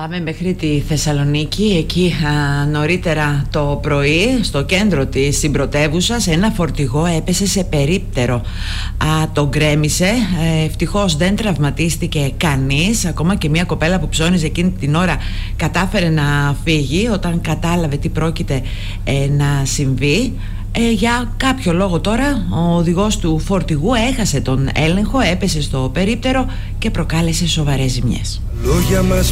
Πάμε μέχρι τη Θεσσαλονίκη. Εκεί νωρίτερα το πρωί, στο κέντρο της συμπρωτεύουσας, ένα φορτηγό έπεσε σε περίπτερο. Το γκρέμισε. Ευτυχώς δεν τραυματίστηκε κανείς. Ακόμα και μια κοπέλα που ψώνιζε εκείνη την ώρα κατάφερε να φύγει όταν κατάλαβε τι πρόκειται να συμβεί. Για κάποιο λόγο τώρα ο οδηγός του φορτηγού έχασε τον έλεγχο, έπεσε στο περίπτερο και προκάλεσε σοβαρές ζημιές.